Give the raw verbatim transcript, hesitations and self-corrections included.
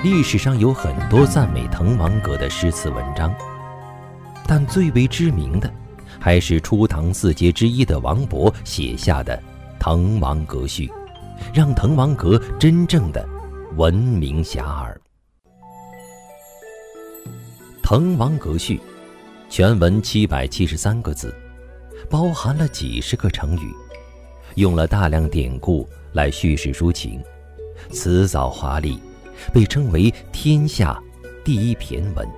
历史上有很多赞美滕王阁的诗词文章，但最为知名的还是初唐四杰之一的王勃写下的《滕王阁序》，让滕王阁真正的闻名遐迩。《滕王阁序》全文七百七十三个字，包含了几十个成语，用了大量典故来叙事抒情，辞藻华丽，被称为天下第一骈文。